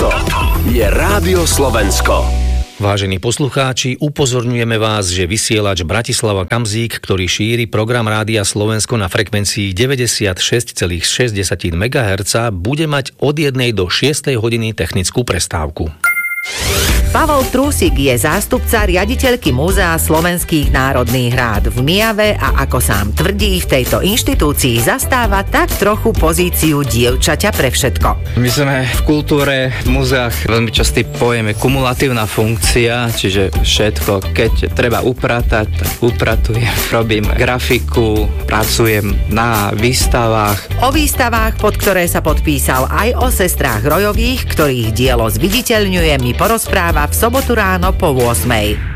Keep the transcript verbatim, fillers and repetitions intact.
Toto je Rádio Slovensko. Vážení poslucháči, upozorňujeme vás, že vysielač Bratislava Kamzík, ktorý šíri program Rádia Slovensko na frekvencii deväťdesiatšesť celá šesť megahertzov, bude mať od jednej do šiestej hodiny technickú prestávku. Pavol Trúsik je zástupca riaditeľky Múzea slovenských národných rád v Myjave a ako sám tvrdí, v tejto inštitúcii zastáva tak trochu pozíciu dievčaťa pre všetko. My sme v kultúre, v múzeách veľmi častý pojem je kumulatívna funkcia, čiže všetko, keď treba upratať, tak upratujem, robím grafiku, pracujem na výstavách. O výstavách, pod ktoré sa podpísal, aj o sestrách Rojových, ktorých dielo zviditeľňuje, mi porozpráva v sobotu ráno po ôsmej.